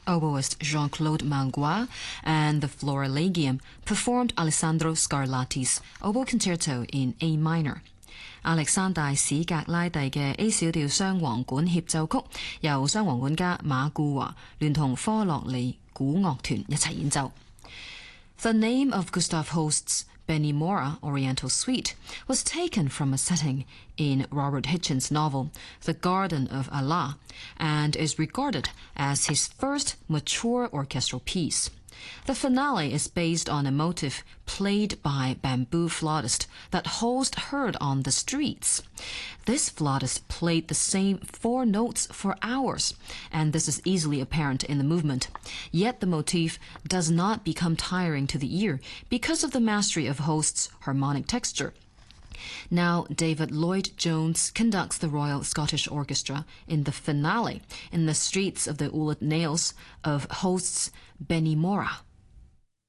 oboist Jean-Claude Mangois and the Florilegium performed Alessandro Scarlatti's Oboe Concerto in A minor. 亞歷山大史格拉蒂嘅 A 小調雙簧管協奏曲，由雙簧管家馬顧華聯同科洛尼古樂團一齊演奏。The name of Gustav Holst's Benimora Oriental Suite was taken from a setting in Robert Hitchens' novel The Garden of Allah and is regarded as his first mature orchestral piece. The finale is based on a motif played by bamboo flautist that Holst heard on the streets. This flautist played the same 4 notes for hours, and this is easily apparent in the movement. Yet the motif does not become tiring to the ear because of the mastery of Holst's harmonic texture. Now, David Lloyd-Jones conducts the Royal Scottish Orchestra in the finale in the streets of the Ulled Nails of Holst's Benimora.